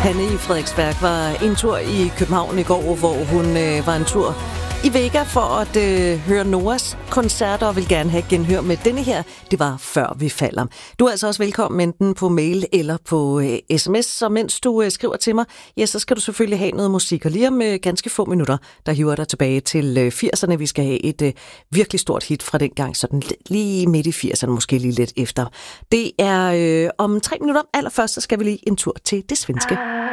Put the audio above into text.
Hanne i Frederiksværk var en tur i København i går, hvor hun var en tur i Vega for at høre Noahs koncerter og vil gerne have genhør med denne her. Det var Før vi falder. Du er altså også velkommen enten på mail eller på sms, så mens du skriver til mig, ja, så skal du selvfølgelig have noget musik. Og lige om ganske få minutter, der hiver dig tilbage til 80'erne. Vi skal have et virkelig stort hit fra dengang, sådan lige midt i 80'erne, måske lige lidt efter. Det er om 3 minutter. Allerførst så skal vi lige en tur til det svenske.